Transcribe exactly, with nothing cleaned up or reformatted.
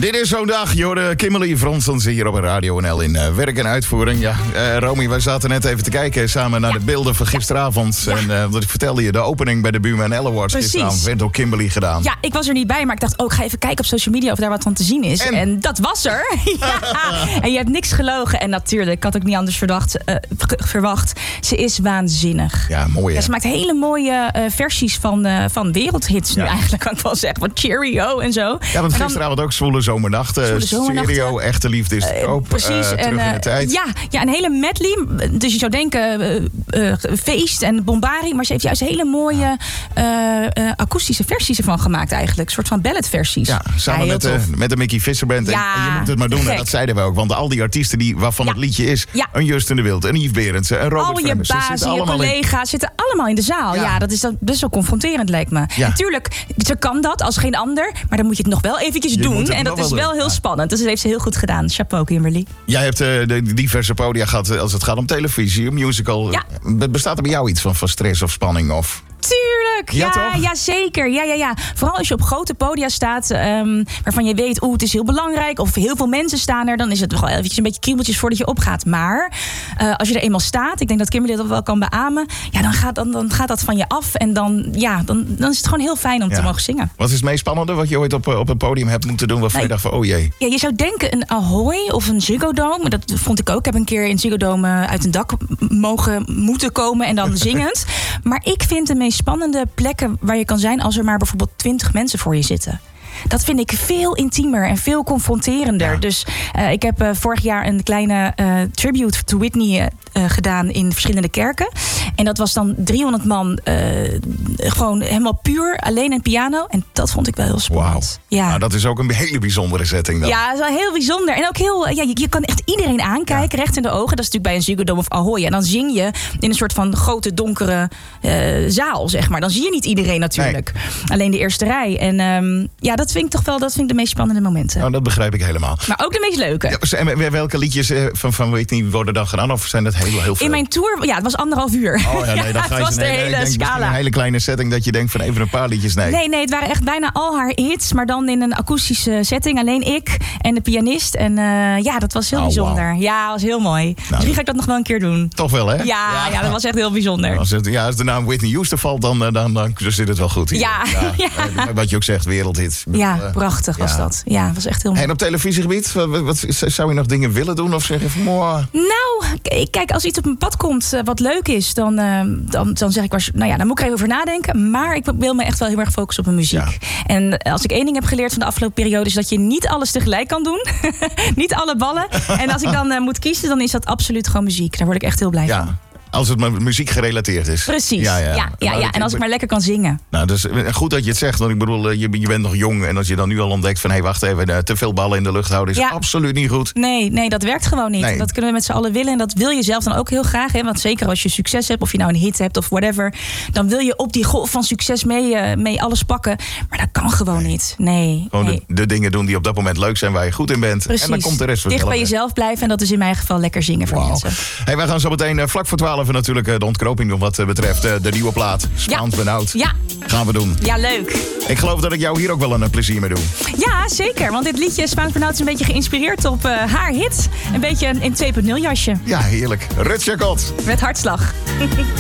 Dit is zo'n dag. Je hoorde Kimberly Fronsons hier op Radio N L in uh, werk en uitvoering. Ja, uh, Romy, wij zaten net even te kijken samen naar ja. de beelden van gisteravond. Ja. En uh, wat ik vertelde je, de opening bij de Buma en Elle Awards gisteravond werd door Kimberly gedaan. Ja, ik was er niet bij, maar ik dacht, oh, ik ga even kijken op social media of daar wat van te zien is. En, en dat was er. ja. En je hebt niks gelogen. En natuurlijk, ik had ook niet anders verdacht, uh, verwacht. Ze is waanzinnig. Ja, mooi hè? Ja, ze maakt hele mooie uh, versies van, uh, van wereldhits nu ja. eigenlijk, kan ik wel zeggen. Wat Cheerio en zo. Ja, want gisteravond ook Zwoele Zomernacht. Uh, Stereo, Echte Liefde is uh, ook precies, uh, terug en, uh, in de tijd. Ja, ja, een hele medley. Dus je zou denken, uh, uh, feest en bombari. Maar ze heeft juist hele mooie uh, uh, akoestische versies ervan gemaakt eigenlijk. Een soort van balladversies. Ja, samen ja, met, uh, met de Mickey Visser Band. Ja, en, en je moet het maar doen. En dat zeiden we ook. Want al die artiesten die, waarvan ja. het liedje is. Ja. Een Justin de Wild, een Yves Berendsen, een Robert Al je bazen, je collega's in... zitten allemaal in de zaal. Ja, ja dat is dat best wel confronterend lijkt me. Ja. Natuurlijk, ze kan dat als geen ander. Maar dan moet je het nog wel eventjes je doen. En dat is wel, wel heel ja. spannend. Dus dat heeft ze heel goed gedaan. Chapeau, Kimberly. Jij hebt uh, de diverse podia gehad als het gaat om televisie, om musical. Ja. Bestaat er bij jou iets van, van stress of spanning? Of... Tuurlijk, ja, ja, ja, zeker. Ja, ja, ja. Vooral als je op grote podia staat, um, waarvan je weet, oeh, het is heel belangrijk, of heel veel mensen staan er, dan is het toch wel eventjes een beetje kriebeltjes voordat je opgaat. Maar uh, als je er eenmaal staat, ik denk dat Kimberly dat wel kan beamen, ja, dan gaat, dan, dan gaat dat van je af en dan, ja, dan, dan is het gewoon heel fijn om ja. te mogen zingen. Wat is het meest spannende wat je ooit op, op een podium hebt moeten doen, waarvan nee. je dacht van, oh jee? Ja, je zou denken een Ahoy of een Ziggo Dome, dat vond ik ook. Ik heb een keer in Ziggo Dome uh, uit een dak mogen moeten komen en dan zingend. Maar ik vind de meest spannende plekken waar je kan zijn als er maar bijvoorbeeld twintig mensen voor je zitten. Dat vind ik veel intiemer en veel confronterender. Ja. Dus uh, ik heb uh, vorig jaar een kleine uh, tribute to Whitney uh, uh, gedaan in verschillende kerken. En dat was dan driehonderd man uh, gewoon helemaal puur, alleen een piano. En dat vond ik wel heel spannend. Wow. Ja. Nou, dat is ook een hele bijzondere setting dan. Ja, dat is wel heel bijzonder. En ook heel, ja, je, je kan echt iedereen aankijken, ja. recht in de ogen. Dat is natuurlijk bij een Ziggo Dome of Ahoy. En dan zing je in een soort van grote donkere uh, zaal, zeg maar. Dan zie je niet iedereen natuurlijk. Nee. Alleen de eerste rij. En um, ja, dat vind ik toch wel, dat vind ik de meest spannende momenten. Nou, dat begrijp ik helemaal. Maar ook de meest leuke. Ja, en welke liedjes van, van Whitney worden dan gedaan? Of zijn dat heel, heel veel? In mijn tour, ja, het was anderhalf uur. Oh ja, nee, dan ga je het was nee, de nee, hele ik denk, scala. Een hele kleine setting dat je denkt van even een paar liedjes. Nee. nee, nee, het waren echt bijna al haar hits, maar dan in een akoestische setting. Alleen ik en de pianist. En uh, ja, dat was heel oh, bijzonder. Wow. Ja, dat was heel mooi. Nou, Misschien ga ik dat nog wel een keer doen. Toch wel, hè? Ja, ja. ja dat was echt heel bijzonder. Als, het, ja, als de naam Whitney Houston valt, dan, dan, dan, dan zit het wel goed hier. Ja. ja. ja. Wat je ook zegt, wereldhit. Ja, uh, prachtig was ja. dat. Ja, dat was echt heel mooi. En op televisiegebied, wat, wat, zou je nog dingen willen doen? Of zeg je van, mooi? Nou, kijk, als iets op mijn pad komt uh, wat leuk is, dan, uh, dan, dan zeg ik, nou ja, dan moet ik er even over nadenken. Maar ik wil me echt wel heel erg focussen op mijn muziek. Ja. En als ik één ding heb geleerd van de afgelopen periode, is dat je niet alles tegelijk kan doen. Niet alle ballen. En als ik dan uh, moet kiezen, dan is dat absoluut gewoon muziek. Daar word ik echt heel blij ja. van. Als het met muziek gerelateerd is. Precies, ja, ja. ja, ja, ja. En als ik maar lekker kan zingen. Nou, dus goed dat je het zegt. Want ik bedoel, je, je bent nog jong. En als je dan nu al ontdekt van, hé, hey, wacht even, te veel ballen in de lucht houden is ja. absoluut niet goed. Nee, nee, dat werkt gewoon niet. Nee. Dat kunnen we met z'n allen willen. En dat wil je zelf dan ook heel graag. Hè? Want zeker als je succes hebt, of je nou een hit hebt of whatever, dan wil je op die golf van succes mee, mee alles pakken. Maar dat kan gewoon nee. niet. Nee. Gewoon nee. De, de dingen doen die op dat moment leuk zijn, waar je goed in bent. Precies. En dan komt de rest vanzelf. Dicht bij jezelf blijven. En dat is in mijn geval lekker zingen voor wow. mensen. Hey, wij gaan zo meteen uh, vlak voor twaalf natuurlijk uh, de ontknoping doen wat uh, betreft uh, de nieuwe plaat. Spaans ja. benauwd. Ja. Gaan we doen. Ja, leuk. Ik geloof dat ik jou hier ook wel een uh, plezier mee doe. Ja, zeker. Want dit liedje Spaans benauwd is een beetje geïnspireerd op uh, haar hit. Een beetje een, een twee punt nul jasje. Ja, heerlijk. Rut Jacot. Met hartslag.